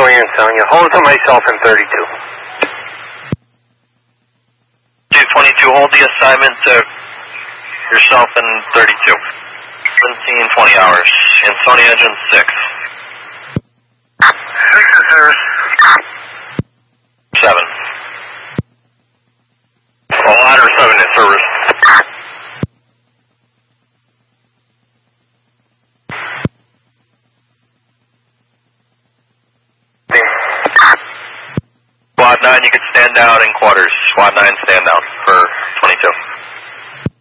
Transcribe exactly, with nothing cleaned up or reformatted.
Charlie Antonio. Hold to myself in thirty-two. two twenty-two, hold the assignment to yourself in thirty-two. seventeen, twenty hours. Antonio engine six. Six is service. Seven. Well, ladder seven is service. Squad nine, you can stand down in quarters. Squad nine, stand down for